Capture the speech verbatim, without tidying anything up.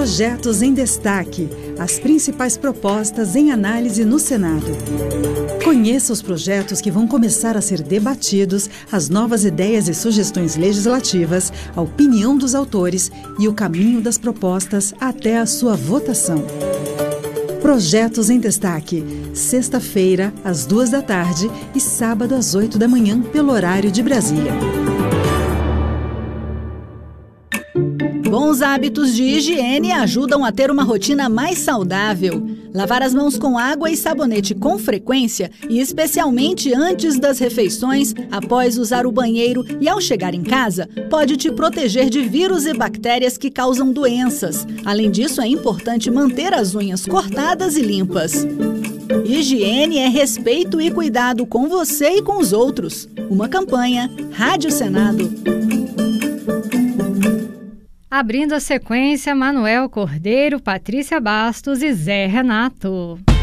Projetos em Destaque. As principais propostas em análise no Senado. Conheça os projetos que vão começar a ser debatidos, as novas ideias e sugestões legislativas, a opinião dos autores e o caminho das propostas até a sua votação. Projetos em Destaque. Sexta-feira, às duas da tarde e sábado às oito da manhã, pelo horário de Brasília. Bons hábitos de higiene ajudam a ter uma rotina mais saudável. Lavar as mãos com água e sabonete com frequência, e especialmente antes das refeições, após usar o banheiro e ao chegar em casa, pode te proteger de vírus e bactérias que causam doenças. Além disso, é importante manter as unhas cortadas e limpas. Higiene é respeito e cuidado com você e com os outros. Uma campanha Rádio Senado. Abrindo a sequência, Manuel Cordeiro, Patrícia Bastos e Zé Renato.